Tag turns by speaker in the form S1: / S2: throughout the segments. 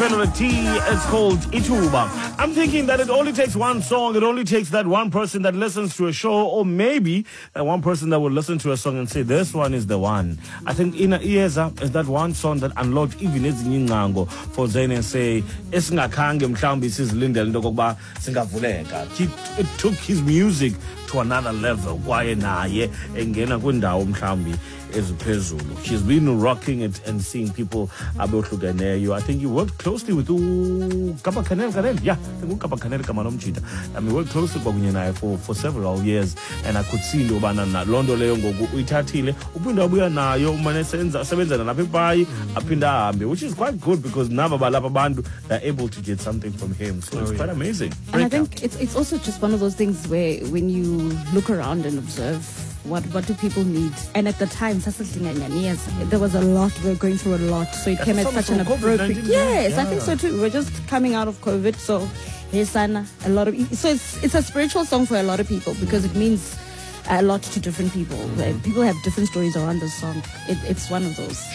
S1: favorite tea. It's called Ituba. I'm thinking that it only takes one song. It only takes that one person that listens to a show, or maybe that one person that will listen to a song and say, this one is the one. I think Ina Ieza is that one song that unlocked even Ezinyango for Zayn and say, Esingakhange mhlawumbe sizilindele into kokuba singavuleka. It took his music to another level. Kwaye naye engena kwindawo mhlawumbe eziphezulu. She's been rocking it and seeing people abohlukeneyo. I think you worked closely with Kapa Kanel. Yeah, I think Kapa Kanel Kamanomchita. I mean, worked closely kwakunye naye for several years, and I could see into yobana na londo leyo ngoku uyithathile uphinda abuya nayo umane sebenza nalapha eBhayi aphinda ahambe, which is quite good because naba balapha abantu they're able to get something from him. So it's quite amazing.
S2: And I think it's also just one of those things where when you look around and observe what do people need, and at the time there was a lot, we were going through a lot, so it came at such an appropriate I think so too. We're just coming out of COVID, so a lot of so it's a spiritual song for a lot of people because it means a lot to different people. People have different stories around the song. It's one of those.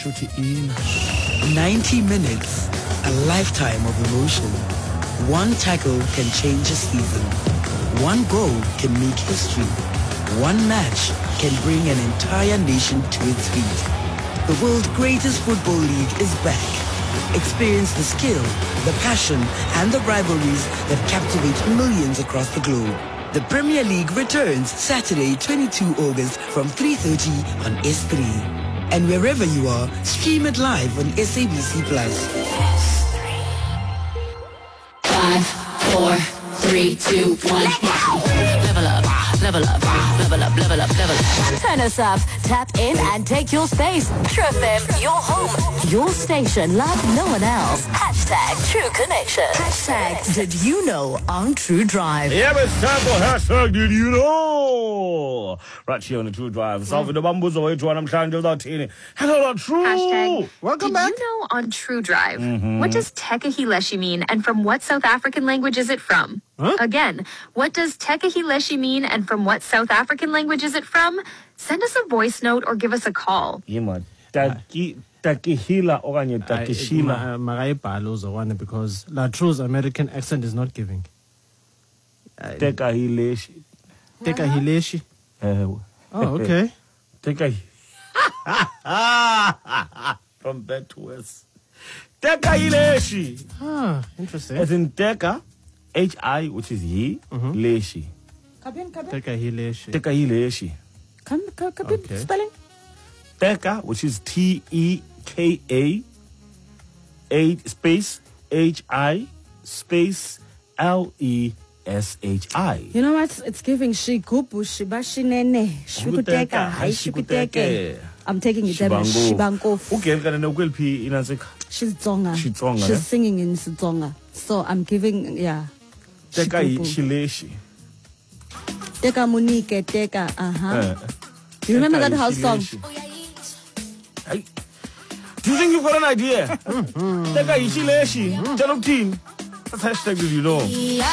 S3: 90 minutes, a lifetime of emotion. One tackle can change a season. One goal can make history. One match can bring an entire nation to its feet. The world's greatest football league is back. Experience the skill, the passion, and the rivalries that captivate millions across the globe. The Premier League returns Saturday, 22 August from 3:30 on S3. And wherever you are, stream it live on SABC+.
S4: S3. 5, 4, 3, 2, 1. Level up, level up, level up, level up, level up. Turn us up, tap in and take your space. True FM, your home, your station like no one else. Hashtag True Connection. Hashtag Did You Know on True Drive.
S1: Yeah, it's time for hashtag Did You Know? Right here on the True Drive. Salve the bambuzo way to one. I'm trying to do that. Hello, True.
S5: Hashtag
S1: Welcome
S5: Did
S1: back.
S5: you know on True Drive? What does Tekahileshi mean, and from what South African language is it from?
S1: Huh?
S5: Again, what does Tekahileshi mean, and from what South African language is it from? Send us a voice note or give us a call.
S1: Yeah, man. Takihila okanye Takishila.
S6: Magayibhalo uzokwana because La True's American accent is not giving.
S1: Tekahileshi.
S6: Tekahileshi. Oh, okay.
S1: From back to west. Tekahileshi.
S6: Ah, interesting.
S1: As in Teka, H-I, which is Yi, Leshi.
S6: Tekahileshi.
S1: Tekahileshi.
S2: Okay. Spelling?
S1: Teka, which is T-E-K-A, space H-I, space L-E-S-H-I.
S2: You know what? It's giving shigubu, shibashinene, shukuteka, hai shukuteke. I'm taking it there. Shibanko. She's Tsonga. She's singing in Tsonga. So I'm giving,
S1: Teka Shileshi.
S2: Teka Munike, Teka, You remember that house song?
S1: Hey. Do you think you've got an idea? Teka Shileshi. Tell them team. That's hashtag Did You Know?